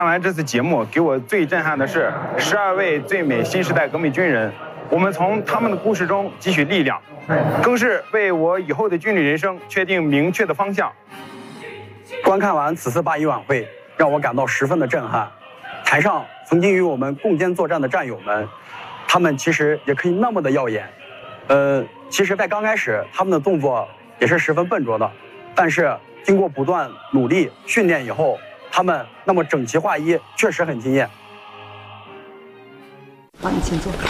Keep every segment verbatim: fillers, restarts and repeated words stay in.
看完这次节目，给我最震撼的是十二位最美新时代革命军人，我们从他们的故事中汲取力量，更是为我以后的军旅人生确定明确的方向。 观看完此次八一晚会，让我感到十分的震撼。台上曾经与我们共肩作战的战友们，他们其实也可以那么的耀眼。呃，其实，在刚开始，他们的动作也是十分笨拙的，但是经过不断努力训练以后，他们那么整齐划一，确实很惊艳。 好，你请坐。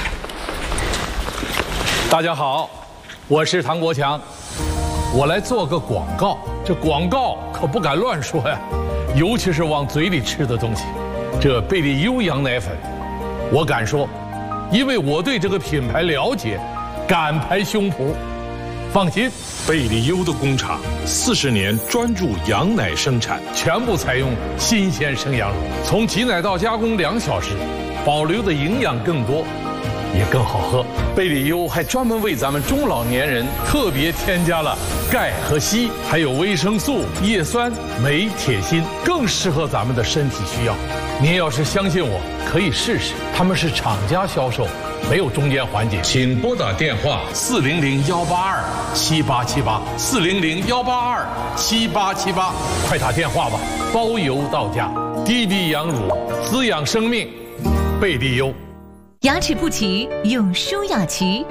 大家好，我是唐国强，我来做个广告。这广告可不敢乱说呀，尤其是往嘴里吃的东西。这贝利优羊奶粉，我敢说，因为我对这个品牌了解，敢拍胸脯。放心， 贝利优的工厂四十年专注羊奶生产， 全部采用新鲜生羊乳，从挤奶到加工两小时，保留的营养更多，也更好喝。贝利优还专门为咱们中老年人特别添加了钙和硒，还有维生素、叶酸、镁、铁、锌，更适合咱们的身体需要。您要是相信我，可以试试。他们是厂家销售，没有中间环节。请拨打电话四零零幺八二七八七八四零零幺八二七八七八，快打电话吧，包邮到家。低低羊乳，滋养生命，贝利优。 牙齿不齐用舒雅琪。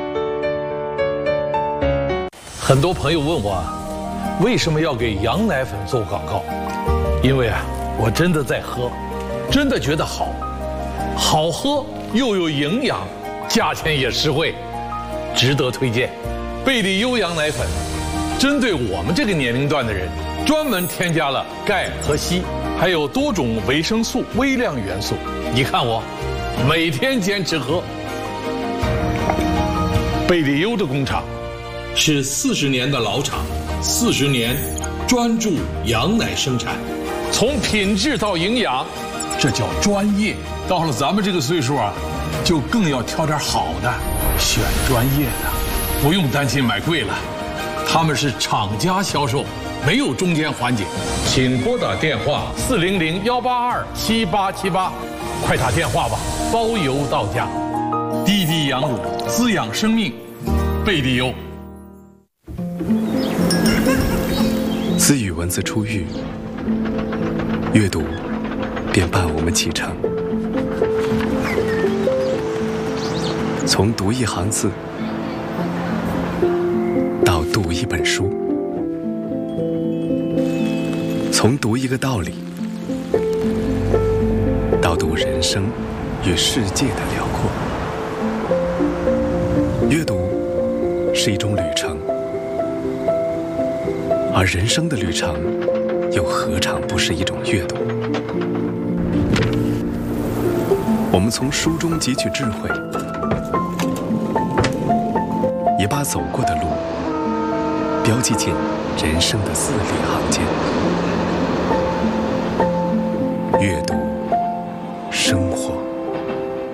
很多朋友问我，为什么要给羊奶粉做广告？因为啊，我真的在喝，真的觉得好，好喝又有营养，价钱也实惠，值得推荐。贝利优羊奶粉，针对我们这个年龄段的人，专门添加了钙和硒，还有多种维生素、微量元素。你看我。每天坚持喝。贝利优的工厂是四十年的老厂，四十年专注羊奶生产， 从品质到营养，这叫专业。到了咱们这个岁数啊，就更要挑点好的，选专业的，不用担心买贵了。他们是厂家销售，没有中间环节。请拨打电话四零零幺八二七八七八，快打电话吧，包邮到家。低低羊乳，滋养生命，贝利优。 自语文字出狱，阅读便伴我们启程。从读一行字到读一本书，从读一个道理到读人生与世界的辽阔。阅读是一种旅程，而人生的旅程又何尝不是一种阅读？我们从书中汲取智慧，也把走过的路标记进人生的字里行间。阅读，生活。